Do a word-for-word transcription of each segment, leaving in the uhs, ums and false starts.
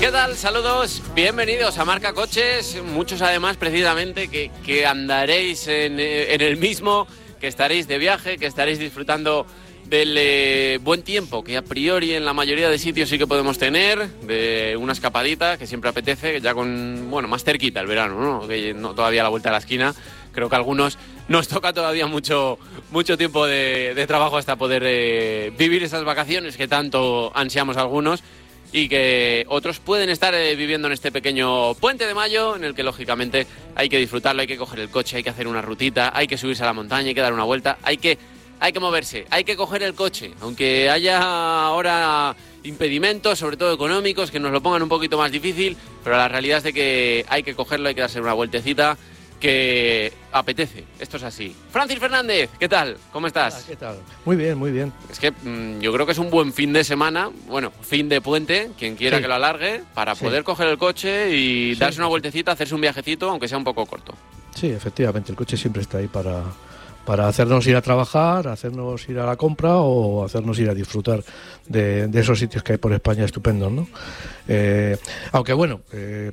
¿Qué tal? Saludos, bienvenidos a Marca Coches. Muchos además precisamente que, que andaréis en, en el mismo, que estaréis de viaje, que estaréis disfrutando del eh, buen tiempo que a priori en la mayoría de sitios sí que podemos tener, de una escapadita que siempre apetece, ya con, bueno, más cerquita el verano, ¿no? Que no todavía a la vuelta de la esquina. Creo que a algunos nos toca todavía mucho, mucho tiempo de, de trabajo hasta poder eh, vivir esas vacaciones que tanto ansiamos algunos, y que otros pueden estar eh, viviendo en este pequeño puente de mayo, en el que lógicamente hay que disfrutarlo, hay que coger el coche, hay que hacer una rutita, hay que subirse a la montaña, hay que dar una vuelta, hay que, hay que moverse, hay que coger el coche, aunque haya ahora impedimentos, sobre todo económicos, que nos lo pongan un poquito más difícil, pero la realidad es de que hay que cogerlo, hay que darse una vueltecita, que apetece, esto es así. Francis Fernández, ¿qué tal? ¿Cómo estás? Hola, ¿qué tal? Muy bien, muy bien. Es que mmm, yo creo que es un buen fin de semana, bueno, fin de puente, quien quiera sí. que lo alargue, para sí. poder coger el coche y sí, darse una vueltecita, hacerse un viajecito, aunque sea un poco corto. Sí, efectivamente, el coche siempre está ahí para, para hacernos ir a trabajar, hacernos ir a la compra o hacernos ir a disfrutar de, de esos sitios que hay por España estupendos, ¿no? Eh, aunque bueno... Eh,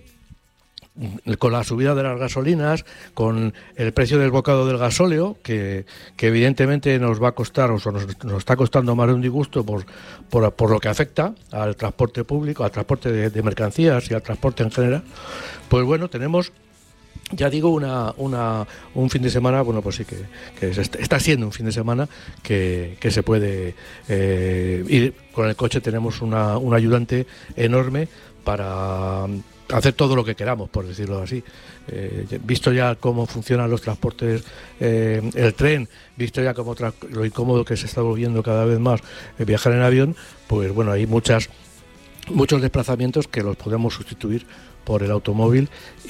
con la subida de las gasolinas, con el precio del bocado del gasóleo, que, que evidentemente nos va a costar, o nos, nos está costando más de un disgusto por, por, por lo que afecta al transporte público, al transporte de, de mercancías y al transporte en general, pues bueno, tenemos, ya digo, una, una un fin de semana, bueno, pues sí que, que está siendo un fin de semana que, que se puede eh, ir con el coche. Tenemos una, un ayudante enorme para hacer todo lo que queramos, por decirlo así. Eh, visto ya cómo funcionan los transportes, eh, el tren, visto ya cómo tra- lo incómodo que se está volviendo cada vez más eh, viajar en avión, pues bueno, hay muchas muchos desplazamientos que los podemos sustituir por el automóvil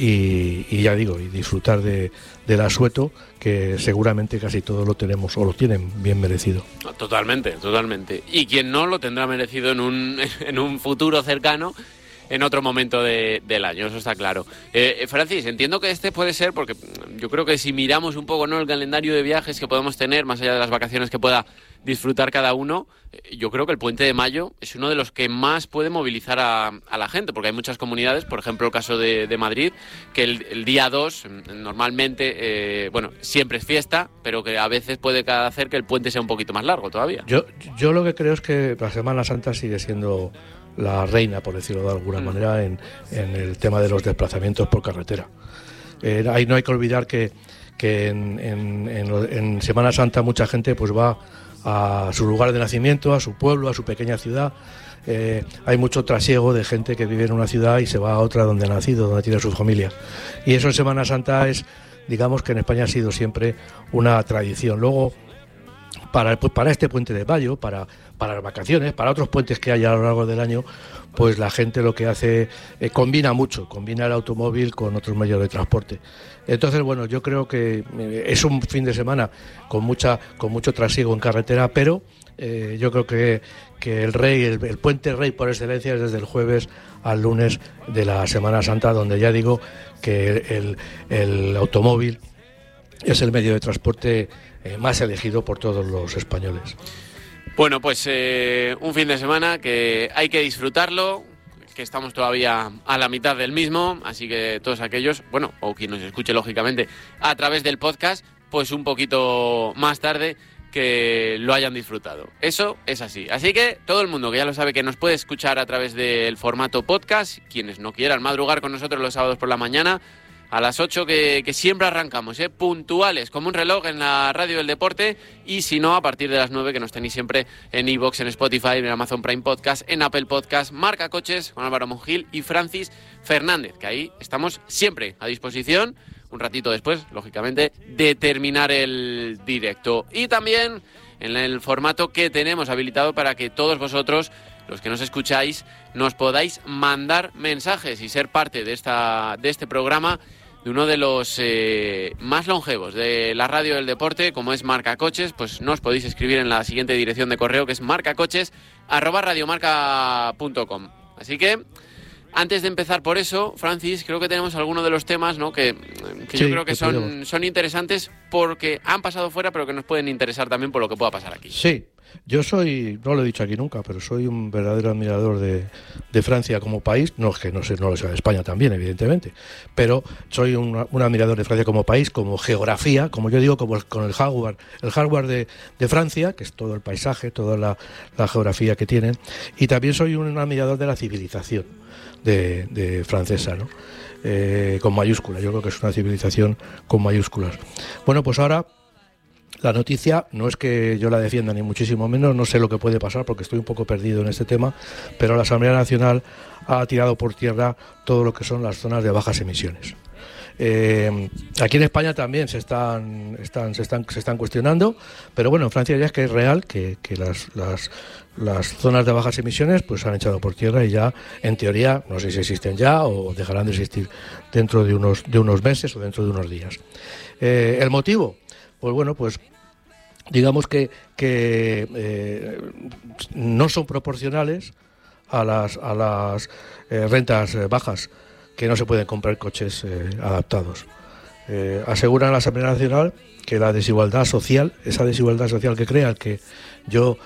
y, y ya digo, y disfrutar de, del asueto, que seguramente casi todos lo tenemos o lo tienen bien merecido. Totalmente, totalmente. Y quien no lo tendrá merecido en un, en un futuro cercano, en otro momento de, del año, eso está claro. Eh, Francis, entiendo que este puede ser, porque yo creo que si miramos un poco, ¿no?, el calendario de viajes que podemos tener, más allá de las vacaciones que pueda disfrutar cada uno, eh, yo creo que el puente de mayo es uno de los que más puede movilizar a, a la gente, porque hay muchas comunidades, por ejemplo el caso de, de Madrid, que el, el día dos normalmente, eh, bueno, siempre es fiesta, pero que a veces puede hacer que el puente sea un poquito más largo todavía. Yo, yo lo que creo es que la Semana Santa sigue siendo la reina, por decirlo de alguna mm. manera, en, en el tema de los desplazamientos por carretera. Eh, ahí no hay que olvidar que, que en, en, en, en Semana Santa mucha gente pues va a su lugar de nacimiento, a su pueblo, a su pequeña ciudad. Eh, hay mucho trasiego de gente que vive en una ciudad y se va a otra donde ha nacido, donde tiene su familia. Y eso en Semana Santa es, digamos que en España ha sido siempre una tradición. Luego, para, pues para este puente de mayo, para, para las vacaciones, para otros puentes que haya a lo largo del año, pues la gente lo que hace, eh, combina mucho, combina el automóvil con otros medios de transporte. Entonces, bueno, yo creo que eh, es un fin de semana con mucha con mucho trasiego en carretera, pero eh, yo creo que, que el rey, el, el puente rey por excelencia es desde el jueves al lunes de la Semana Santa, donde ya digo que el, el automóvil es el medio de transporte eh, más elegido por todos los españoles. Bueno, pues eh, un fin de semana que hay que disfrutarlo, que estamos todavía a la mitad del mismo, así que todos aquellos, bueno, o quien nos escuche lógicamente a través del podcast, pues un poquito más tarde, que lo hayan disfrutado. Eso es así. Así que todo el mundo que ya lo sabe, que nos puede escuchar a través del formato podcast, quienes no quieran madrugar con nosotros los sábados por la mañana, a las ocho que, que siempre arrancamos, ¿eh? puntuales, como un reloj en la radio del deporte, y si no, a partir de las nueve, que nos tenéis siempre en iVoox, en Spotify, en Amazon Prime Podcast, en Apple Podcast, Marca Coches, con Álvaro Monjil y Francis Fernández, que ahí estamos siempre a disposición, un ratito después, lógicamente, de terminar el directo. Y también en el formato que tenemos habilitado para que todos vosotros, los que nos escucháis, nos podáis mandar mensajes y ser parte de esta de este programa, de uno de los eh, más longevos de la radio del deporte, como es Marca Coches. Pues nos podéis escribir en la siguiente dirección de correo, que es marcacoches arroba radiomarca punto com. Así que, antes de empezar por eso, Francis, creo que tenemos algunos de los temas, ¿no?, que, que sí, yo creo que son, son interesantes porque han pasado fuera, pero que nos pueden interesar también por lo que pueda pasar aquí. Sí. Yo soy, no lo he dicho aquí nunca, pero soy un verdadero admirador de, de Francia como país, no es que no, sé, no lo sea de España también, evidentemente, pero soy un, un admirador de Francia como país, como geografía, como yo digo, como con el hardware, el hardware de, de Francia, que es todo el paisaje, toda la, la geografía que tienen, y también soy un admirador de la civilización de, de francesa, ¿no? Eh, con mayúsculas, yo creo que es una civilización con mayúsculas. Bueno, pues ahora la noticia no es que yo la defienda ni muchísimo menos, no sé lo que puede pasar porque estoy un poco perdido en este tema, pero la Asamblea Nacional ha tirado por tierra todo lo que son las zonas de bajas emisiones. Eh, aquí en España también se están, están, se están, se están cuestionando, pero bueno, en Francia ya es que es real que, que las, las, las zonas de bajas emisiones pues se han echado por tierra y ya, en teoría, no sé si existen ya o dejarán de existir dentro de unos, de unos meses o dentro de unos días. Eh, ¿El motivo? Pues bueno, pues digamos que, que eh, no son proporcionales a las, a las eh, rentas eh, bajas, que no se pueden comprar coches eh, adaptados. Eh, aseguran la Asamblea Nacional que la desigualdad social, esa desigualdad social que crea el que yo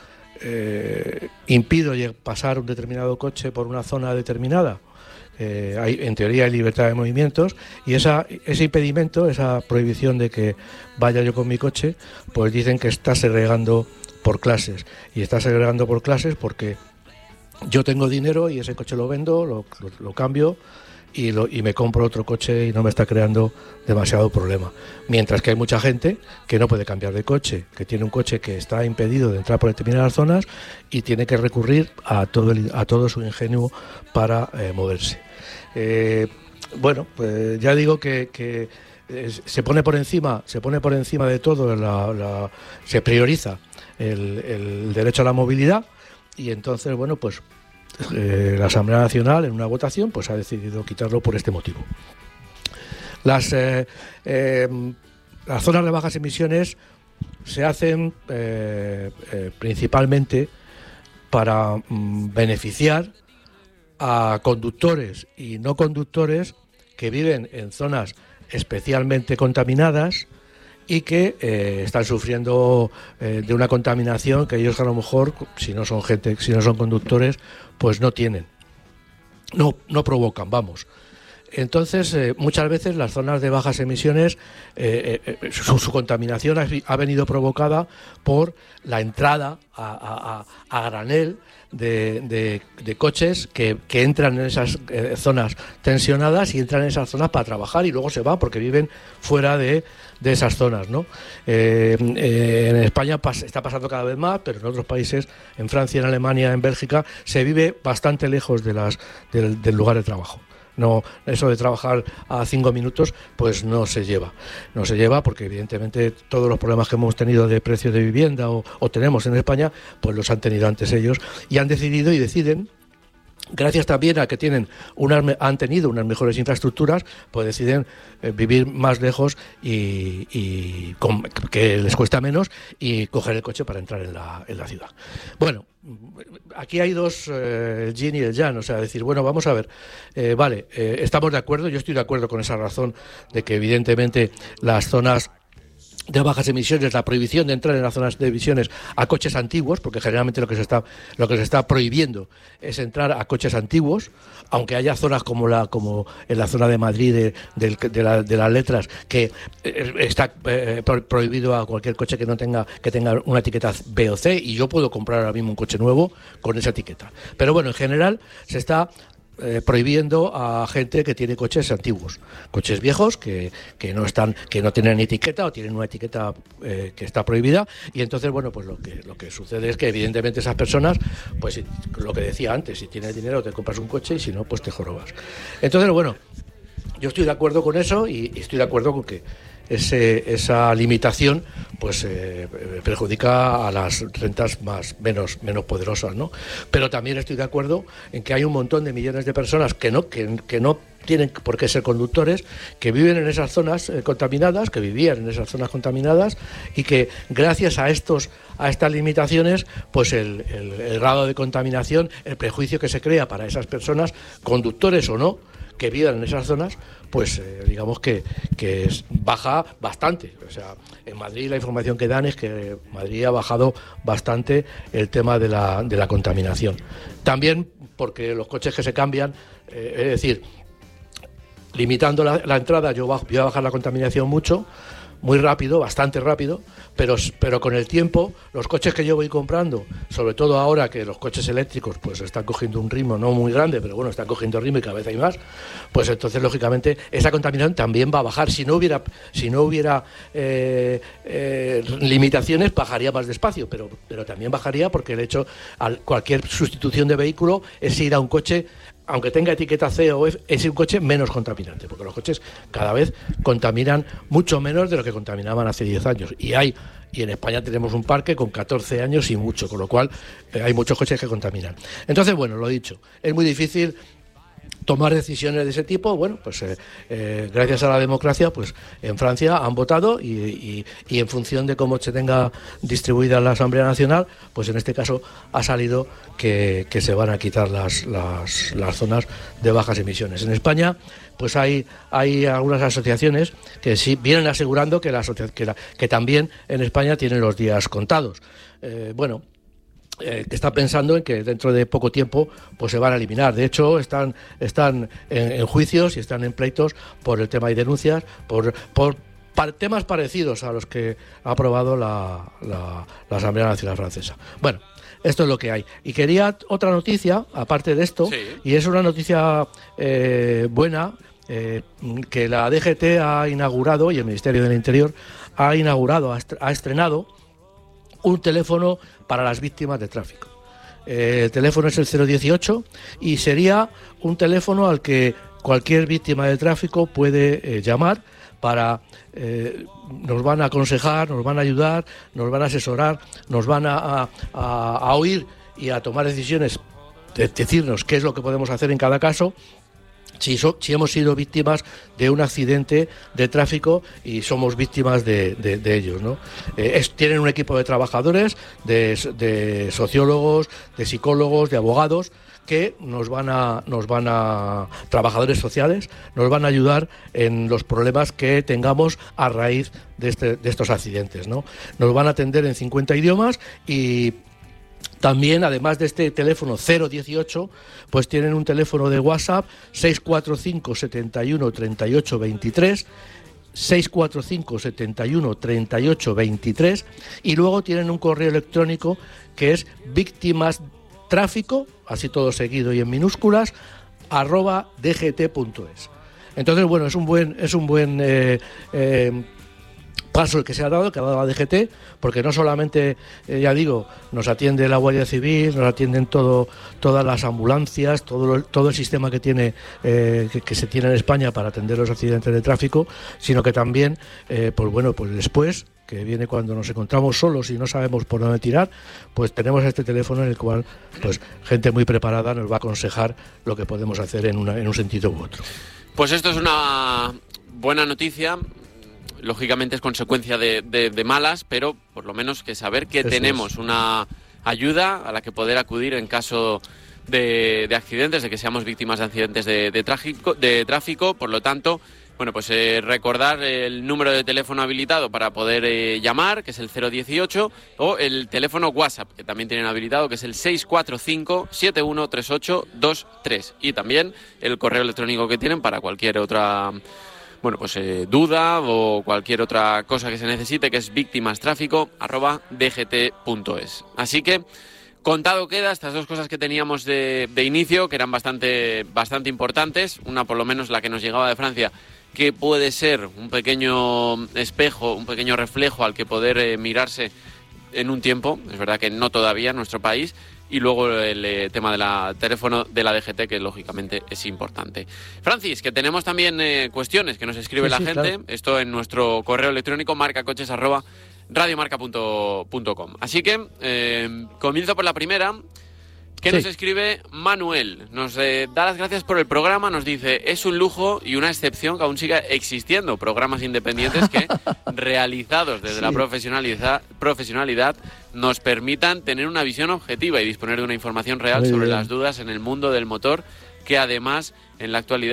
eh, impido pasar un determinado coche por una zona determinada, eh, hay, en teoría hay libertad de movimientos, y esa, ese impedimento, esa prohibición de que vaya yo con mi coche, pues dicen que está segregando por clases, y está segregando por clases porque yo tengo dinero y ese coche lo vendo, lo, lo, lo cambio, Y, lo, y me compro otro coche y no me está creando demasiado problema. Mientras que hay mucha gente que no puede cambiar de coche, que tiene un coche que está impedido de entrar por determinadas zonas y tiene que recurrir a todo, el, a todo su ingenio para eh, moverse. Eh, bueno, pues ya digo que, que eh, se pone por encima, se pone por encima de todo, la, la, se prioriza el, el derecho a la movilidad y entonces, bueno, pues Eh, la Asamblea Nacional en una votación pues ha decidido quitarlo por este motivo. Las, eh, eh, las zonas de bajas emisiones se hacen eh, eh, principalmente para mm, beneficiar a conductores y no conductores que viven en zonas especialmente contaminadas y que eh, están sufriendo eh, de una contaminación que ellos a lo mejor, si no son gente, si no son conductores, pues no tienen, no, no provocan, vamos. Entonces, eh, muchas veces las zonas de bajas emisiones, eh, eh, su, su contaminación ha, ha venido provocada por la entrada a, a, a granel de, de, de coches que, que entran en esas eh, zonas tensionadas y entran en esas zonas para trabajar y luego se van porque viven fuera de, de esas zonas, ¿no? Eh, eh, en España pas, está pasando cada vez más, pero en otros países, en Francia, en Alemania, en Bélgica, se vive bastante lejos de las, del, del lugar de trabajo. No, eso de trabajar a cinco minutos, pues no se lleva. No se lleva porque, evidentemente, todos los problemas que hemos tenido de precios de vivienda o, o tenemos en España, pues los han tenido antes ellos y han decidido y deciden, gracias también a que tienen unas, han tenido unas mejores infraestructuras, pues deciden eh, vivir más lejos y, y con, que les cuesta menos y coger el coche para entrar en la, en la ciudad. Bueno, aquí hay dos, eh, el yin y el yang, o sea, decir, bueno, vamos a ver, eh, vale, eh, estamos de acuerdo, yo estoy de acuerdo con esa razón de que evidentemente las zonas de bajas emisiones, la prohibición de entrar en las zonas de emisiones a coches antiguos, porque generalmente lo que se está lo que se está prohibiendo es entrar a coches antiguos, aunque haya zonas como la como en la zona de Madrid de, de, de, la, de las letras que eh, está eh, prohibido a cualquier coche que no tenga que tenga una etiqueta B o C, y yo puedo comprar ahora mismo un coche nuevo con esa etiqueta. Pero bueno, en general se está Eh, prohibiendo a gente que tiene coches antiguos, coches viejos que, que no están, que no tienen etiqueta o tienen una etiqueta eh, que está prohibida, y entonces bueno, pues lo que lo que sucede es que evidentemente esas personas, pues lo que decía antes, si tienes dinero te compras un coche y si no, pues te jorobas. Entonces bueno, yo estoy de acuerdo con eso y, y estoy de acuerdo con que Ese, esa limitación pues eh, perjudica a las rentas más menos menos poderosas, ¿no? Pero también estoy de acuerdo en que hay un montón de millones de personas que no que, que no tienen por qué ser conductores, que viven en esas zonas eh, contaminadas, que vivían en esas zonas contaminadas y que gracias a estos a estas limitaciones, pues el, el, el grado de contaminación, el prejuicio que se crea para esas personas, conductores o no, que vivan en esas zonas, pues eh, digamos que, que es, baja bastante. O sea, en Madrid la información que dan es que Madrid ha bajado bastante el tema de la, de la contaminación. También porque los coches que se cambian, eh, es decir, limitando la, la entrada, yo, bajo, yo voy a bajar la contaminación mucho, muy rápido, bastante rápido, pero, pero con el tiempo los coches que yo voy comprando, sobre todo ahora que los coches eléctricos pues están cogiendo un ritmo no muy grande, pero bueno, están cogiendo ritmo y cada vez hay más, pues entonces lógicamente esa contaminación también va a bajar. Si no hubiera si no hubiera eh, eh, limitaciones, bajaría más despacio, pero, pero también bajaría porque el hecho, al, cualquier sustitución de vehículo es ir a un coche, aunque tenga etiqueta C o F, es un coche menos contaminante, porque los coches cada vez contaminan mucho menos de lo que contaminaban hace diez años. Y hay y en España tenemos un parque con catorce años y mucho, con lo cual eh, hay muchos coches que contaminan. Entonces, bueno, lo dicho, es muy difícil tomar decisiones de ese tipo. Bueno, pues eh, eh, gracias a la democracia, pues en Francia han votado y, y, y en función de cómo se tenga distribuida la Asamblea Nacional, pues en este caso ha salido que, que se van a quitar las, las, las zonas de bajas emisiones. En España, pues hay, hay algunas asociaciones que sí vienen asegurando que, la, que, la, que también en España tienen los días contados. Eh, bueno, Eh, que está pensando en que dentro de poco tiempo pues se van a eliminar. De hecho, están están en, en juicios y están en pleitos por el tema y denuncias por por para temas parecidos a los que ha aprobado la, la, la Asamblea Nacional Francesa. Bueno, esto es lo que hay. Y quería otra noticia, aparte de esto, sí. Y es una noticia eh, buena, eh, que la D G T ha inaugurado, y el Ministerio del Interior ha inaugurado, ha estrenado un teléfono para las víctimas de tráfico. Eh, el teléfono es el cero dieciocho y sería un teléfono al que cualquier víctima de tráfico puede eh, llamar para... Eh, nos van a aconsejar, nos van a ayudar, nos van a asesorar, nos van a, a, a oír y a tomar decisiones, de decirnos qué es lo que podemos hacer en cada caso. Si, so, si hemos sido víctimas de un accidente de tráfico y somos víctimas de, de, de ellos, ¿no? Eh, es, tienen un equipo de trabajadores, de, de sociólogos, de psicólogos, de abogados, que nos van a, nos van a, trabajadores sociales, nos van a ayudar en los problemas que tengamos a raíz de, este, de estos accidentes, ¿no? Nos van a atender en cincuenta idiomas y también, además de este teléfono cero dieciocho, pues tienen un teléfono de WhatsApp seis cuatro cinco, setenta y uno, treinta y ocho, veintitrés, seis cuatro cinco, setenta y uno, treinta y ocho, veintitrés, y luego tienen un correo electrónico que es víctimastráfico, así todo seguido y en minúsculas, arroba dgt punto es. Entonces, bueno, es un buen, es un buen eh, eh, paso el que se ha dado, que ha dado la D G T, porque no solamente, eh, ya digo, nos atiende la Guardia Civil, nos atienden todo, todas las ambulancias, todo, todo el sistema que tiene eh, que, que se tiene en España para atender los accidentes de tráfico, sino que también, eh, pues bueno, pues después, que viene cuando nos encontramos solos y no sabemos por dónde tirar, pues tenemos este teléfono en el cual, pues gente muy preparada nos va a aconsejar lo que podemos hacer en, una, en un sentido u otro. Pues esto es una buena noticia. Lógicamente es consecuencia de, de, de malas, pero por lo menos que saber que Eso tenemos es. una ayuda a la que poder acudir en caso de, de accidentes, de que seamos víctimas de accidentes de, de, tráfico, de tráfico. Por lo tanto, bueno, pues eh, recordar el número de teléfono habilitado para poder eh, llamar, que es el cero dieciocho, o el teléfono WhatsApp, que también tienen habilitado, que es el seis cuatro cinco, siete uno tres ocho dos tres, y también el correo electrónico que tienen para cualquier otra... Bueno, pues eh, duda o cualquier otra cosa que se necesite, que es víctimastráfico arroba dgt punto es. Así que contado queda estas dos cosas que teníamos de, de inicio, que eran bastante, bastante importantes. Una, por lo menos, la que nos llegaba de Francia, que puede ser un pequeño espejo, un pequeño reflejo al que poder eh, mirarse en un tiempo. Es verdad que no todavía en nuestro país. Y luego el eh, tema del teléfono de la D G T, que lógicamente es importante. Francis, que tenemos también eh, cuestiones que nos escribe sí, la sí, gente. Claro. Esto en nuestro correo electrónico marcacoches arroba radiomarca punto com. Así que eh, comienzo por la primera, que sí. Nos escribe Manuel. Nos eh, da las gracias por el programa. Nos dice, es un lujo y una excepción que aún siga existiendo programas independientes que, realizados desde sí. la profesionalidad, profesionalidad, nos permitan tener una visión objetiva y disponer de una información real Muy sobre bien. las dudas en el mundo del motor, que además, en la actualidad,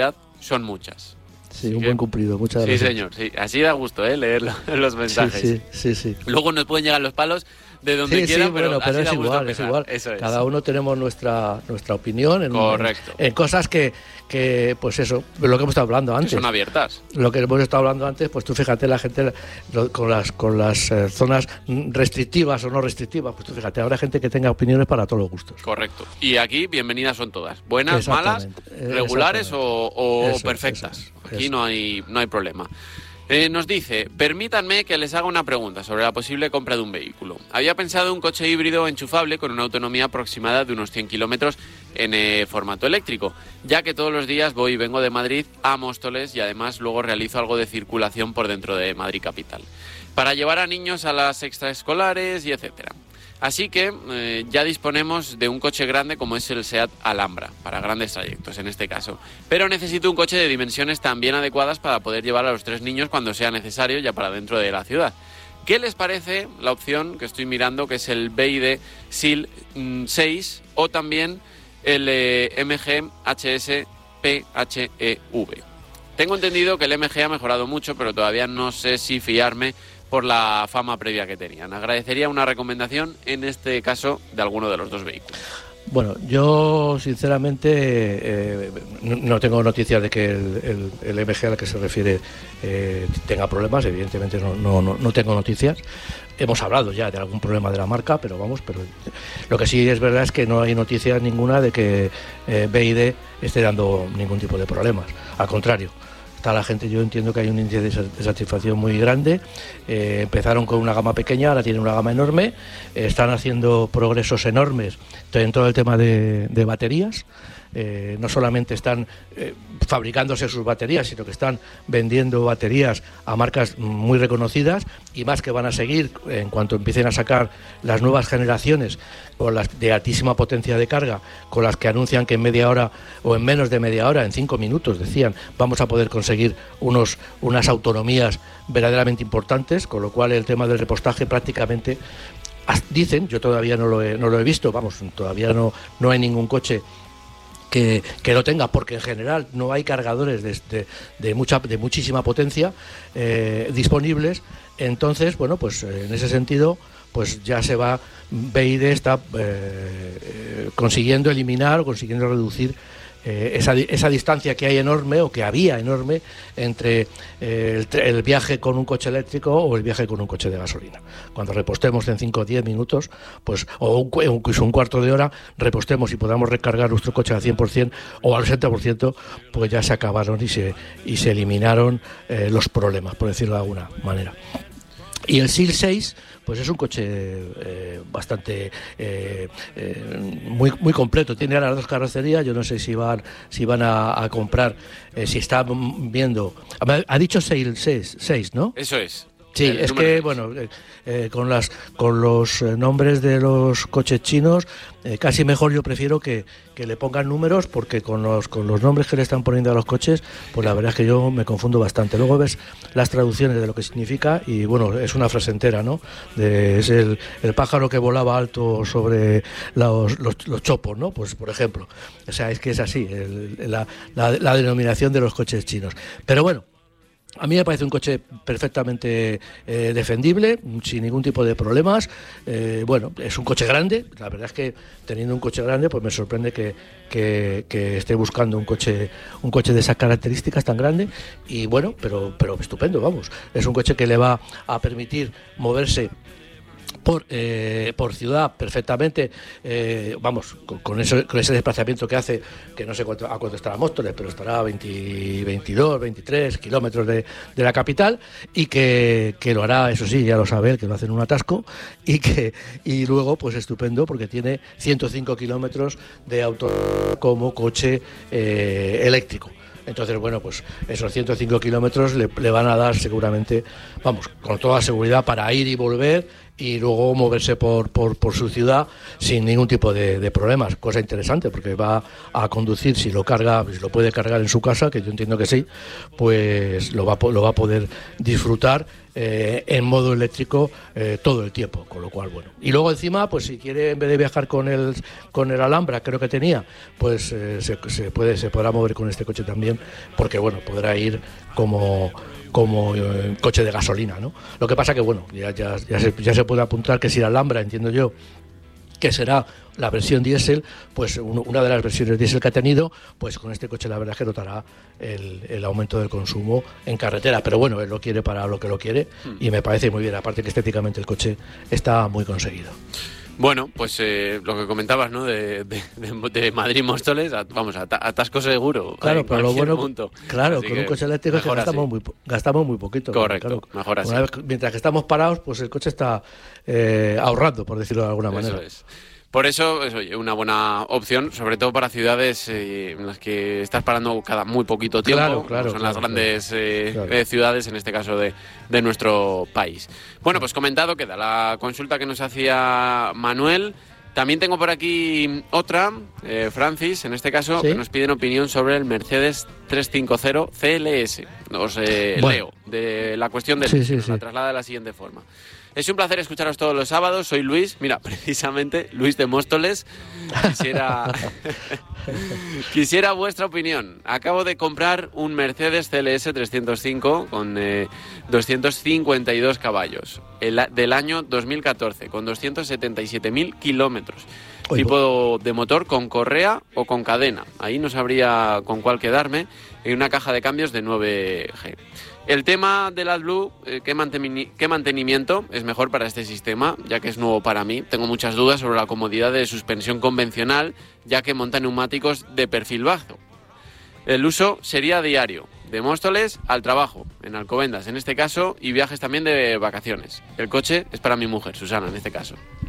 son muchas. Sí, Así un que, buen cumplido, muchas sí, gracias. Sí, señor, sí. Así da gusto, ¿eh? Leer los mensajes. Sí, sí, sí, sí. Luego nos pueden llegar los palos de donde sí, quieran, sí, pero, bueno, pero así es da gusto igual, empezar. es igual. Eso es. Cada uno tenemos nuestra nuestra opinión en, Correcto. En, en cosas que, que, pues eso, lo que hemos estado hablando antes. Que son abiertas. Lo que hemos estado hablando antes, pues tú fíjate la gente lo, con las con las eh, zonas restrictivas o no restrictivas, pues tú fíjate, habrá gente que tenga opiniones para todos los gustos. Correcto. Y aquí bienvenidas son todas. Buenas, malas, regulares o, o eso, perfectas. Eso, aquí eso. no hay no hay problema. Eh, nos dice, permítanme que les haga una pregunta sobre la posible compra de un vehículo. Había pensado en un coche híbrido enchufable con una autonomía aproximada de unos cien kilómetros en eh, formato eléctrico, ya que todos los días voy y vengo de Madrid a Móstoles y además luego realizo algo de circulación por dentro de Madrid capital, para llevar a niños a las extraescolares y etcétera. Así que eh, ya disponemos de un coche grande como es el SEAT Alhambra, para grandes trayectos en este caso. Pero necesito un coche de dimensiones también adecuadas para poder llevar a los tres niños cuando sea necesario, ya para dentro de la ciudad. ¿Qué les parece la opción que estoy mirando, que es el B Y D S I L seis o también el eh, M G H S P H E V? Tengo entendido que el M G ha mejorado mucho, pero todavía no sé si fiarme por la fama previa que tenían. Agradecería una recomendación, en este caso, de alguno de los dos vehículos. Bueno, yo sinceramente eh, no tengo noticias de que el, el, el M G al que se refiere eh, tenga problemas, evidentemente no, no, no, no tengo noticias. Hemos hablado ya de algún problema de la marca, pero vamos, pero lo que sí es verdad es que no hay noticias ninguna de que eh, B Y D esté dando ningún tipo de problemas. Al contrario, está la gente, yo entiendo que hay un índice de satisfacción muy grande. Eh, empezaron con una gama pequeña, ahora tienen una gama enorme, eh, están haciendo progresos enormes en todo el tema de, de baterías. Eh, no solamente están eh, fabricándose sus baterías, sino que están vendiendo baterías a marcas muy reconocidas y más que van a seguir en cuanto empiecen a sacar las nuevas generaciones con las de altísima potencia de carga, con las que anuncian que en media hora o en menos de media hora, en cinco minutos, decían, vamos a poder conseguir unos, unas autonomías verdaderamente importantes, con lo cual el tema del repostaje prácticamente, dicen, yo todavía no lo he, no lo he visto, vamos, todavía no, no hay ningún coche Que, que lo tenga, porque en general no hay cargadores de, de, de mucha de muchísima potencia eh, disponibles. Entonces, bueno, pues en ese sentido, pues ya se va, B Y D está eh, consiguiendo eliminar o consiguiendo reducir eh, esa, esa distancia que hay enorme o que había enorme entre eh, el, el viaje con un coche eléctrico o el viaje con un coche de gasolina. Cuando repostemos en cinco o diez minutos, pues o un, incluso un cuarto de hora, repostemos y podamos recargar nuestro coche al cien por ciento o al ochenta por ciento, pues ya se acabaron y se, y se eliminaron eh, los problemas, por decirlo de alguna manera. Y el S I L seis, pues es un coche eh, bastante eh, eh, muy muy completo. Tiene ahora las dos carrocerías. Yo no sé si van si van a, a comprar, eh, si están viendo. Ha dicho S I L seis, ¿no? Eso es. Sí, es que, seis. bueno, eh, eh, con las con los nombres de los coches chinos, eh, casi mejor yo prefiero que, que le pongan números, porque con los con los nombres que le están poniendo a los coches, pues la verdad es que yo me confundo bastante. Luego ves las traducciones de lo que significa y, bueno, es una frase entera, ¿no? De, es el, el pájaro que volaba alto sobre los, los, los chopos, ¿no? Pues, por ejemplo. O sea, es que es así, el, la, la, la denominación de los coches chinos. Pero bueno, a mí me parece un coche perfectamente eh, defendible, sin ningún tipo de problemas. Eh, bueno, es un coche grande. La verdad es que teniendo un coche grande, pues me sorprende que, que, que esté buscando un coche un coche de esas características tan grande. Y bueno, pero, pero estupendo, vamos. Es un coche que le va a permitir moverse por eh, por ciudad perfectamente, eh, vamos, con, con, eso, con ese desplazamiento que hace, que no sé cuánto, a cuánto estará Móstoles, pero estará a veinte, veintidós, veintitrés kilómetros de, de la capital, y que, que lo hará, eso sí, ya lo sabe, que lo hace en un atasco, y que y luego, pues estupendo, porque tiene ciento cinco kilómetros de auto como coche eh, eléctrico. Entonces, bueno, pues esos ciento cinco kilómetros le, le van a dar seguramente, vamos, con toda seguridad para ir y volver y luego moverse por, por, por su ciudad sin ningún tipo de, de problemas. Cosa interesante, porque va a conducir, si lo carga, si lo puede cargar en su casa, que yo entiendo que sí, pues lo va, lo va a poder disfrutar eh, en modo eléctrico eh, todo el tiempo, con lo cual, bueno. Y luego encima, pues si quiere, en vez de viajar con el con el Alhambra, creo que tenía, pues eh, se, se puede se podrá mover con este coche también, porque bueno, podrá ir como como eh, coche de gasolina, ¿no? Lo que pasa que, bueno, ya, ya, ya, se, ya se puede apuntar que si el Alhambra, entiendo yo, que será la versión diésel, pues una de las versiones diésel que ha tenido, pues con este coche la verdad es que notará el, el aumento del consumo en carretera, pero bueno, él lo quiere para lo que lo quiere y me parece muy bien, aparte que estéticamente el coche está muy conseguido. Bueno, pues eh, lo que comentabas, ¿no? De, de, de, de Madrid-Móstoles, vamos, at, atasco seguro. Claro, pero lo bueno, punto. Claro, así con un coche eléctrico es que gastamos muy, gastamos muy poquito. Correcto, claro, mejor así. Una vez, mientras que estamos parados, pues el coche está eh, ahorrando, por decirlo de alguna manera. Eso es. Por eso es oye, una buena opción, sobre todo para ciudades eh, en las que estás parando cada muy poquito tiempo, claro, claro, son claro, las grandes claro, eh, claro. Eh, ciudades, en este caso de, de nuestro país. Bueno, pues comentado queda la consulta que nos hacía Manuel. También tengo por aquí otra, eh, Francis, en este caso, ¿Sí? que nos piden opinión sobre el Mercedes trescientos cincuenta C L S. Os eh, bueno. leo de la cuestión del sí, sí, sí. La traslada de la siguiente forma. Es un placer escucharos todos los sábados. Soy Luis, mira, precisamente Luis de Móstoles. Quisiera, quisiera vuestra opinión. Acabo de comprar un Mercedes C L S trescientos cinco con eh, doscientos cincuenta y dos caballos, el, del año dos mil catorce, con doscientos setenta y siete mil kilómetros. Oye, tipo de motor con correa o con cadena. Ahí no sabría con cuál quedarme. Y una caja de cambios de nueve G. El tema del AdBlue, eh, ¿qué, manteni- ¿qué mantenimiento es mejor para este sistema? Ya que es nuevo para mí. Tengo muchas dudas sobre la comodidad de suspensión convencional, ya que monta neumáticos de perfil bajo. El uso sería diario, de Móstoles al trabajo, en Alcobendas en este caso, y viajes también de vacaciones. El coche es para mi mujer, Susana, en este caso.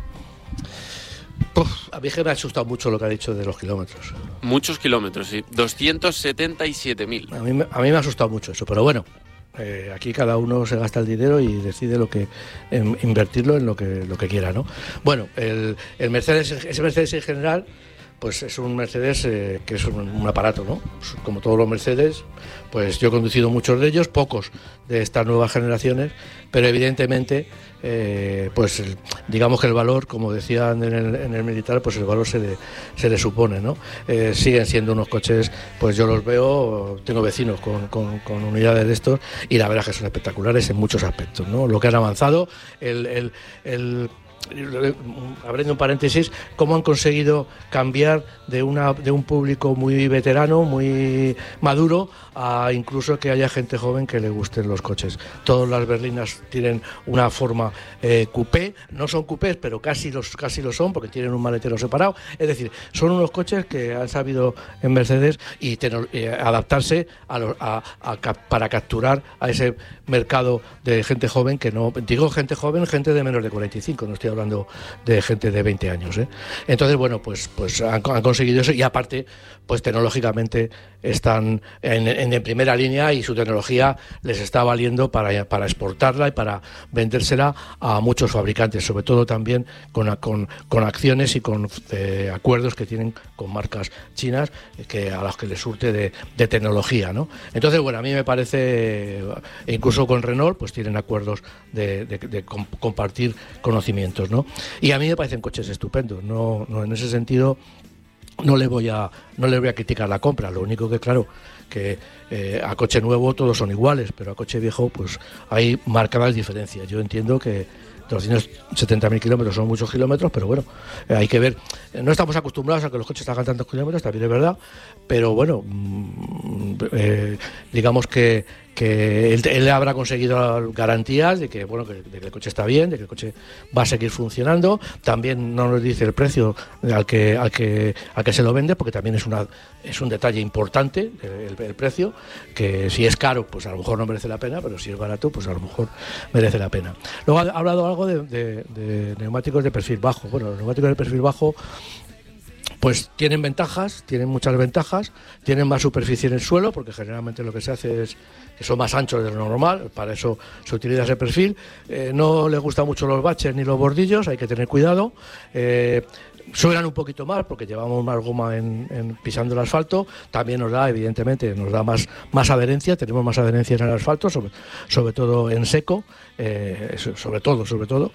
Uf, a mí que me ha asustado mucho lo que ha dicho de los kilómetros. Muchos kilómetros, sí. doscientos setenta y siete mil. A mí, a mí me ha asustado mucho eso, pero bueno. Eh, aquí cada uno se gasta el dinero y decide lo que en, invertirlo en lo que lo que quiera, ¿no? Bueno, el, el Mercedes, ese Mercedes en general, pues es un Mercedes eh, que es un, un aparato, ¿no? Como todos los Mercedes, pues yo he conducido muchos de ellos, pocos de estas nuevas generaciones, pero evidentemente, eh, pues el, digamos que el valor, como decían en el, en el militar, pues el valor se le, se le supone, ¿no? Eh, siguen siendo unos coches, pues yo los veo, tengo vecinos con, con, con unidades de estos y la verdad es que son espectaculares en muchos aspectos, ¿no? Lo que han avanzado, el... el, el abriendo un paréntesis, cómo han conseguido cambiar de una de un público muy veterano, muy maduro, a incluso que haya gente joven que le gusten los coches. Todas las berlinas tienen una forma eh, coupé, no son coupés, pero casi los casi lo son porque tienen un maletero separado. Es decir, son unos coches que han sabido en Mercedes y tener, eh, adaptarse a, lo, a, a, a para capturar a ese mercado de gente joven que no, digo gente joven, gente de menos de cuarenta y cinco, no estoy hablando de gente de veinte años, ¿eh? Entonces, bueno, pues pues han, han conseguido eso y aparte, pues tecnológicamente están en, en, en primera línea y su tecnología les está valiendo para, para exportarla y para vendérsela a muchos fabricantes, sobre todo también con, con, con acciones y con eh, acuerdos que tienen con marcas chinas que a las que les surte de, de tecnología, ¿no? Entonces, bueno, a mí me parece, incluso con Renault, pues tienen acuerdos de, de, de comp- compartir conocimientos, ¿no? Y a mí me parecen coches estupendos, no, no en ese sentido no le voy a no le voy a criticar la compra, lo único que claro que eh, a coche nuevo todos son iguales, pero a coche viejo pues hay marcadas diferencias. Yo entiendo que doscientos setenta mil kilómetros son muchos kilómetros, pero bueno, eh, hay que ver. No estamos acostumbrados a que los coches hagan tantos kilómetros, también es verdad, pero bueno, mmm, eh, digamos que, que él, él habrá conseguido garantías de que bueno que, de que el coche está bien, de que el coche va a seguir funcionando. También no nos dice el precio al que al que al que se lo vende, porque también es una es un detalle importante el, el precio, que si es caro pues a lo mejor no merece la pena, pero si es barato pues a lo mejor merece la pena. Luego ha hablado algo de, de, de neumáticos de perfil bajo. Bueno, los neumáticos de perfil bajo pues tienen ventajas, tienen muchas ventajas, tienen más superficie en el suelo, porque generalmente lo que se hace es que son más anchos de lo normal, para eso se utiliza ese perfil. Eh, no les gustan mucho los baches ni los bordillos, hay que tener cuidado. Eh, suenan un poquito más porque llevamos más goma en, en pisando el asfalto, también nos da, evidentemente, nos da más, más adherencia, tenemos más adherencia en el asfalto, sobre, sobre todo en seco, eh, sobre todo, sobre todo,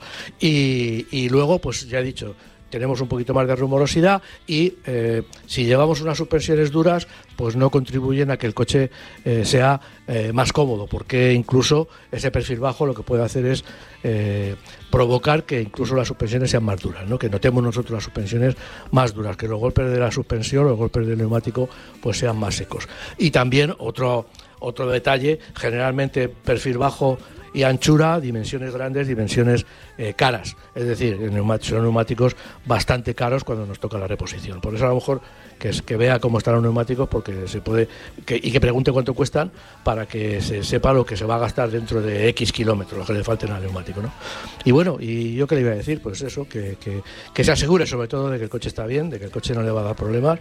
y, y luego, pues ya he dicho, tenemos un poquito más de rumorosidad y eh, si llevamos unas suspensiones duras, pues no contribuyen a que el coche eh, sea eh, más cómodo, porque incluso ese perfil bajo lo que puede hacer es eh, provocar que incluso las suspensiones sean más duras, ¿no? Que notemos nosotros las suspensiones más duras, que los golpes de la suspensión, los golpes del neumático, pues sean más secos. Y también otro, otro detalle, generalmente perfil bajo y anchura, dimensiones grandes, dimensiones eh, caras, es decir, son neumáticos bastante caros cuando nos toca la reposición. Por eso a lo mejor que, es, que vea cómo están los neumáticos, porque se puede que, y que pregunte cuánto cuestan para que se sepa lo que se va a gastar dentro de X kilómetros, lo que le falten al neumático, ¿no? Y bueno, y yo qué le iba a decir, pues eso, que, que, que se asegure sobre todo de que el coche está bien, de que el coche no le va a dar problemas.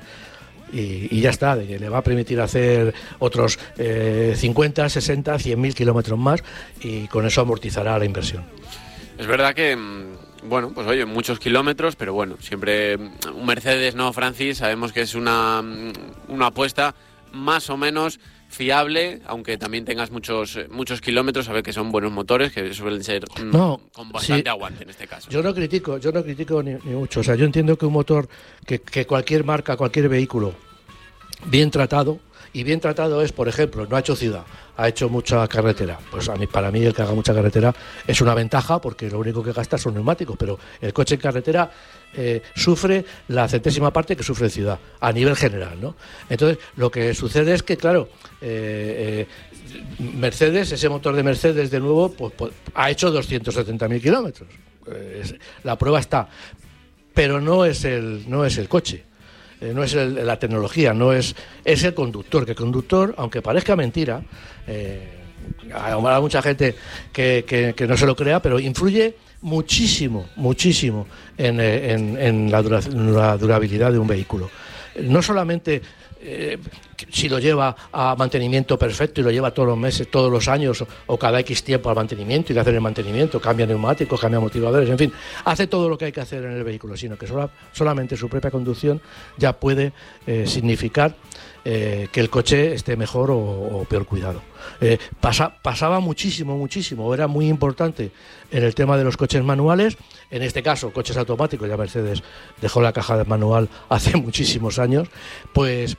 Y, y ya está, de que le va a permitir hacer otros eh, cincuenta, sesenta, cien mil kilómetros más y con eso amortizará la inversión. Es verdad que, bueno, pues oye, muchos kilómetros, pero bueno, siempre un Mercedes, ¿no, Francis? Sabemos que es una, una apuesta más o menos fiable, aunque también tengas muchos muchos kilómetros, sabe que son buenos motores, que suelen ser no, con bastante sí, aguante en este caso. Yo no critico, yo no critico ni, ni mucho, o sea, yo entiendo que un motor, que, que cualquier marca, cualquier vehículo bien tratado, y bien tratado es, por ejemplo, no ha hecho ciudad, ha hecho mucha carretera, pues a mí, para mí el que haga mucha carretera es una ventaja porque lo único que gasta son neumáticos, pero el coche en carretera eh, sufre la centésima parte que sufre en ciudad, a nivel general, ¿no? Entonces, lo que sucede es que, claro, eh, eh, Mercedes, ese motor de Mercedes de nuevo, pues, pues ha hecho doscientos setenta mil kilómetros, eh, la prueba está, pero no es el, no es el coche. Eh, no es el, la tecnología, no es, es el conductor, que el conductor, aunque parezca mentira, eh, hay mucha gente que, que, que no se lo crea, pero influye muchísimo, muchísimo en, en, en, la, dura, en la durabilidad de un vehículo. No solamente eh, si lo lleva a mantenimiento perfecto y lo lleva todos los meses, todos los años o, o cada X tiempo al mantenimiento y le hacen el mantenimiento, cambia neumáticos, cambia amortiguadores, en fin, hace todo lo que hay que hacer en el vehículo, sino que sola, solamente su propia conducción ya puede eh, significar eh, que el coche esté mejor o, o peor cuidado. Eh, pasa, pasaba muchísimo, muchísimo, era muy importante en el tema de los coches manuales, en este caso coches automáticos, ya Mercedes dejó la caja de manual hace muchísimos años, pues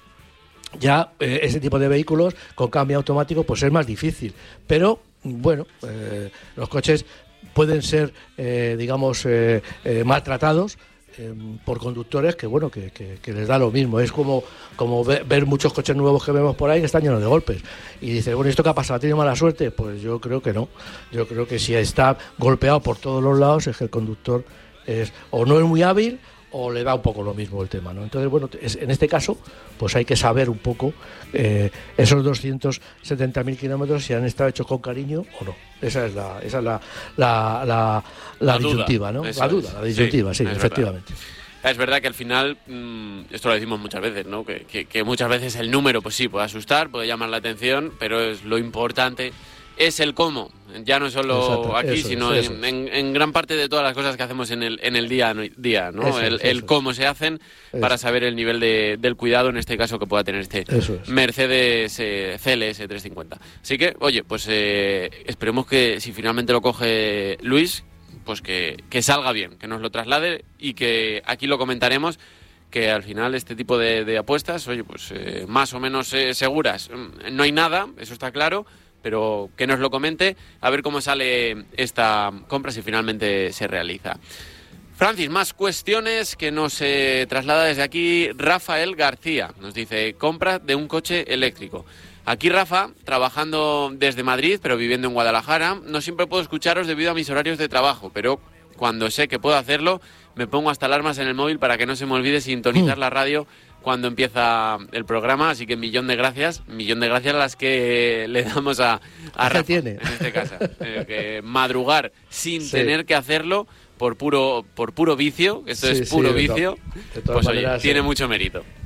ya eh, ese tipo de vehículos con cambio automático pues es más difícil, pero bueno, eh, los coches pueden ser eh, digamos eh, eh, maltratados eh, por conductores que bueno que, que, que les da lo mismo. Es como, como ver, ver muchos coches nuevos que vemos por ahí que están llenos de golpes y dices, bueno, ¿esto qué ha pasado? ¿Ha tenido mala suerte? Pues yo creo que no, yo creo que si está golpeado por todos los lados es que el conductor es, o no es muy hábil o le da un poco lo mismo el tema, ¿no? Entonces, bueno, es, en este caso, pues hay que saber un poco eh, esos doscientos setenta mil kilómetros si han estado hechos con cariño o no. Esa es la, esa es la, la, la, la, la disyuntiva, ¿no? La duda, es. la disyuntiva, sí, sí efectivamente. Verdad. Es verdad que al final, mmm, esto lo decimos muchas veces, ¿no? Que, que, que muchas veces el número, pues sí, puede asustar, puede llamar la atención, pero es lo importante es el cómo, ya no solo Exacto, aquí, eso, sino eso. En, en, en gran parte de todas las cosas que hacemos en el, en el día a día, ¿no? Eso, el, eso. el cómo se hacen eso. Para saber el nivel de, del cuidado, en este caso, que pueda tener este Mercedes eh, C L S trescientos cincuenta. Así que, oye, pues eh, esperemos que si finalmente lo coge Luis, pues que, que salga bien, que nos lo traslade y que aquí lo comentaremos, que al final este tipo de, de apuestas, oye, pues eh, más o menos eh, seguras, no hay nada, eso está claro, pero que nos lo comente, a ver cómo sale esta compra si finalmente se realiza. Francis, más cuestiones que nos eh, traslada desde aquí Rafael García. Nos dice, compra de un coche eléctrico. Aquí Rafa, trabajando desde Madrid, pero viviendo en Guadalajara, no siempre puedo escucharos debido a mis horarios de trabajo, pero cuando sé que puedo hacerlo, me pongo hasta alarmas en el móvil para que no se me olvide sintonizar la radio cuando empieza el programa, así que millón de gracias, millón de gracias a las que le damos a, a Rafa, tiene? En este caso, eh, que madrugar sin sí. tener que hacerlo por puro por puro vicio, esto sí, es puro sí, vicio, de to- de pues maneras, oye, tiene sí. mucho mérito.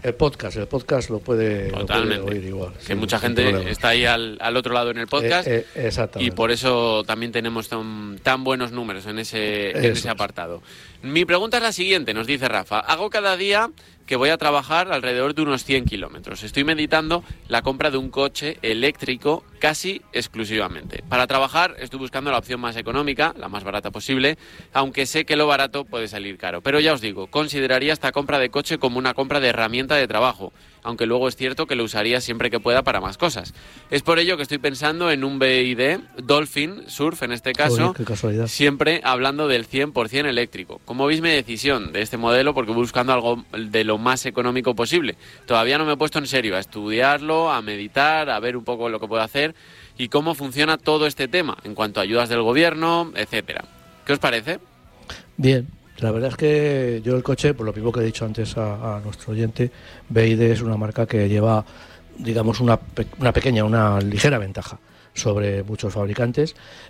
el podcast, el podcast lo puede, lo puede oír igual. Que sí, mucha gente problemas. está ahí al, al otro lado en el podcast. Eh, eh, exactamente. Y por eso también tenemos tan, tan buenos números en ese, en ese apartado. Mi pregunta es la siguiente, nos dice Rafa. Hago cada día que voy a trabajar alrededor de unos cien kilómetros. Estoy meditando la compra de un coche eléctrico casi exclusivamente. Para trabajar estoy buscando la opción más económica, la más barata posible, aunque sé que lo barato puede salir caro. Pero ya os digo, consideraría esta compra de coche como una compra de herramienta de trabajo, aunque luego es cierto que lo usaría siempre que pueda para más cosas. Es por ello que estoy pensando en un B Y D, Dolphin Surf en este caso, Oye, qué casualidad. Siempre hablando del cien por ciento eléctrico. ¿Cómo veis mi decisión de este modelo? Porque voy buscando algo de lo más económico posible. Todavía no me he puesto en serio a estudiarlo, a meditar, a ver un poco lo que puedo hacer y cómo funciona todo este tema en cuanto a ayudas del gobierno, etcétera. ¿Qué os parece? Bien. La verdad es que yo el coche, por lo mismo que he dicho antes a, a nuestro oyente, B Y D es una marca que lleva, digamos, una, pe- una pequeña, una ligera ventaja sobre muchos fabricantes.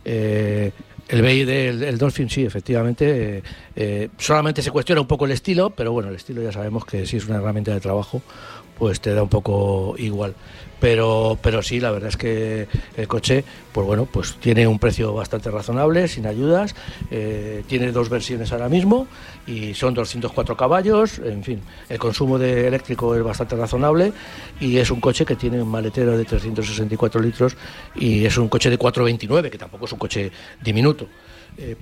Eh, el B Y D, el, el Dolphin, sí, efectivamente, eh, eh, solamente se cuestiona un poco el estilo, pero bueno, el estilo ya sabemos que si es una herramienta de trabajo, pues te da un poco igual. Pero, pero sí, la verdad es que el coche, pues bueno, pues tiene un precio bastante razonable, sin ayudas, eh, tiene dos versiones ahora mismo y son doscientos cuatro caballos, en fin, el consumo de eléctrico es bastante razonable y es un coche que tiene un maletero de trescientos sesenta y cuatro litros y es un coche de cuatrocientos veintinueve, que tampoco es un coche diminuto. Eh,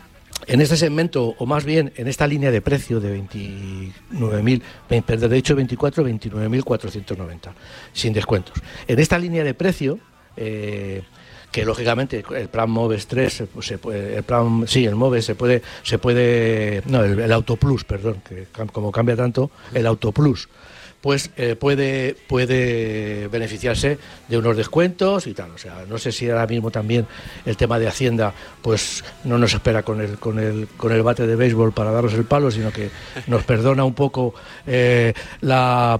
En este segmento, o más bien en esta línea de precio de veintinueve mil, perdón, de hecho veinticuatro, veintinueve mil cuatrocientos noventa, sin descuentos. En esta línea de precio, eh, que lógicamente el plan Moves tres, pues se puede, el plan, sí, el Moves se puede, se puede, no, el, el Auto Plus, perdón, que como cambia tanto, el Auto Plus, pues eh, puede puede beneficiarse de unos descuentos y tal. O sea, no sé si ahora mismo también el tema de Hacienda pues no nos espera con el con el con el bate de béisbol para daros el palo, sino que nos perdona un poco eh, la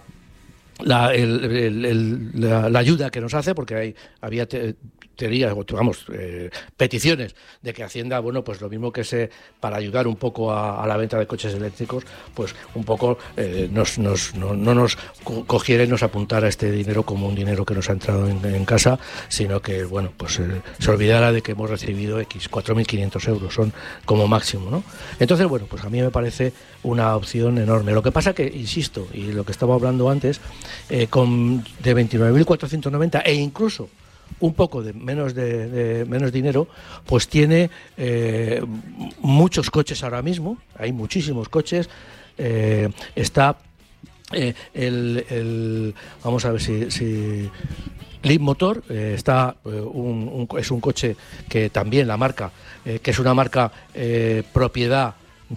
La, el, el, el, la, la ayuda que nos hace, porque hay, había te, teorías, vamos, eh, peticiones de que Hacienda, bueno, pues lo mismo que se, para ayudar un poco a, a la venta de coches eléctricos, pues un poco eh, nos, nos, no, no nos cogiera y nos apuntara este dinero como un dinero que nos ha entrado en, en casa, sino que, bueno, pues eh, se olvidara de que hemos recibido X, cuatro mil quinientos euros, son como máximo, ¿no? Entonces, bueno, pues a mí me parece una opción enorme. Lo que pasa que, insisto, y lo que estaba hablando antes, eh, con de veintinueve mil cuatrocientos noventa e incluso un poco de menos de, de menos dinero, pues tiene eh, muchos coches ahora mismo, hay muchísimos coches, eh, está eh, el, el vamos a ver si, si Leapmotor, eh, está eh, un, un, es un coche que también la marca, eh, que es una marca eh, propiedad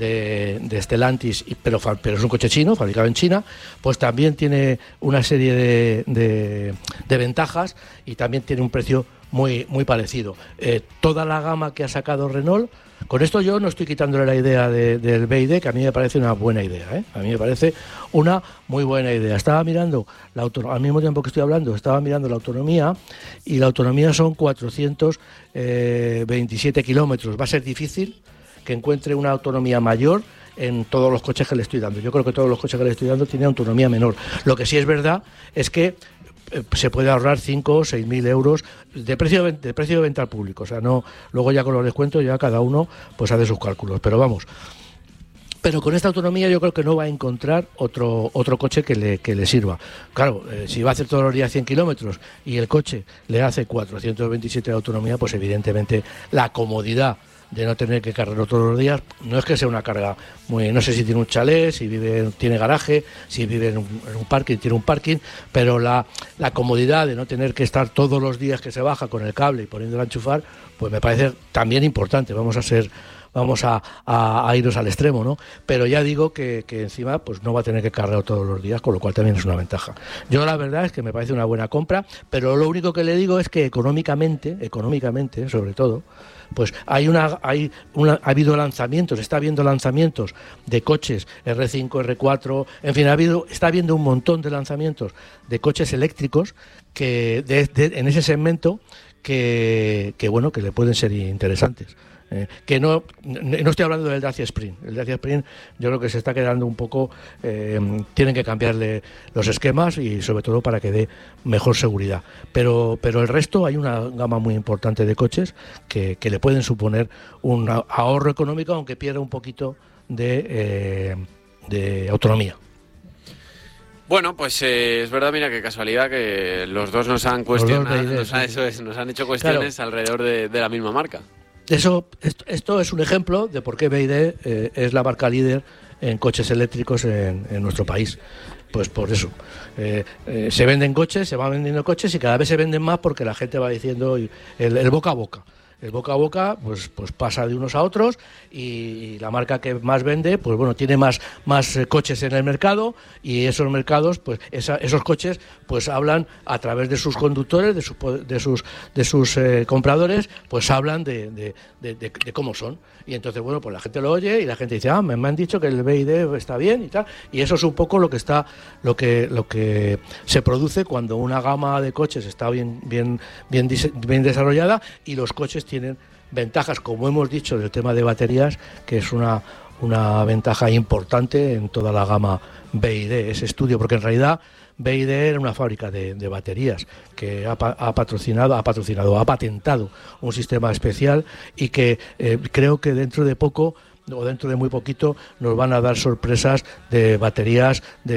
de, de Stellantis, pero, pero es un coche chino, fabricado en China, pues también tiene una serie de, de, de ventajas y también tiene un precio muy, muy parecido. Eh, toda la gama que ha sacado Renault, con esto yo no estoy quitándole la idea de, del B Y D, que a mí me parece una buena idea, ¿eh? A mí me parece una muy buena idea. Estaba mirando, la auto, al mismo tiempo que estoy hablando, estaba mirando la autonomía, y la autonomía son cuatrocientos veintisiete kilómetros. Va a ser difícil que encuentre una autonomía mayor en todos los coches que le estoy dando. Yo creo que todos los coches que le estoy dando tienen autonomía menor. Lo que sí es verdad es que eh, se puede ahorrar cinco o seis mil euros de precio de, de precio de venta al público. O sea, no, luego ya con los descuentos ya cada uno pues hace sus cálculos. Pero vamos, pero con esta autonomía yo creo que no va a encontrar otro otro coche que le, que le sirva. Claro, eh, si va a hacer todos los días cien kilómetros y el coche le hace cuatrocientos veintisiete de autonomía, pues evidentemente la comodidad de no tener que cargarlo todos los días, no es que sea una carga muy, no sé si tiene un chalet, si vive, tiene garaje, si vive en un, en un parking, tiene un parking, pero la, la comodidad de no tener que estar todos los días que se baja con el cable y poniéndolo a enchufar, pues me parece también importante. Vamos a ser vamos a, a, a irnos al extremo, ¿no? Pero ya digo que, que encima pues no va a tener que cargar todos los días, con lo cual también es una ventaja. Yo la verdad es que me parece una buena compra, pero lo único que le digo es que económicamente, económicamente sobre todo, pues hay una, hay una, ha habido lanzamientos, está habiendo lanzamientos de coches erre cinco, erre cuatro, en fin, ha habido, está habiendo un montón de lanzamientos de coches eléctricos que de, de, en ese segmento que, que bueno, que le pueden ser interesantes. Eh, que no, no estoy hablando del Dacia Sprint. El Dacia Sprint yo creo que se está quedando un poco, eh, tienen que cambiarle los esquemas y sobre todo para que dé mejor seguridad. Pero, pero el resto hay una gama muy importante de coches que, que le pueden suponer un ahorro económico, aunque pierda un poquito de, eh, de autonomía. Bueno, pues eh, es verdad, mira qué casualidad que los dos nos han cuestionado, nos, ha, eso es, nos han hecho cuestiones claro. alrededor de, de la misma marca. Eso, esto, esto es un ejemplo de por qué B Y D eh, es la marca líder en coches eléctricos en, en nuestro país. Pues por eso. Eh, eh, se venden coches, se van vendiendo coches y cada vez se venden más porque la gente va diciendo el, el boca a boca. El boca a boca pues, pues pasa de unos a otros y la marca que más vende pues bueno tiene más, más eh, coches en el mercado y esos mercados pues esa, esos coches pues hablan a través de sus conductores, de, su, de sus de sus eh, compradores, pues hablan de, de, de, de, de cómo son. Y entonces bueno pues la gente lo oye y la gente dice ah me, me han dicho que el B Y D está bien y tal, y eso es un poco lo que está lo que lo que se produce cuando una gama de coches está bien bien bien, bien desarrollada y los coches tienen ventajas, como hemos dicho, del tema de baterías, que es una, una ventaja importante en toda la gama B Y D, ese estudio, porque en realidad B Y D era una fábrica de, de baterías que ha, ha patrocinado, ha patrocinado, ha patentado un sistema especial y que eh, creo que dentro de poco o dentro de muy poquito nos van a dar sorpresas de baterías de